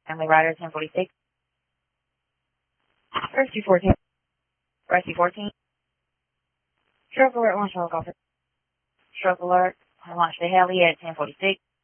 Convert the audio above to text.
Family Rider 1046. Rescue 14. Rescue 14. Stroke alert, launch helicopter. Stroke alert, launch the heli at 1046.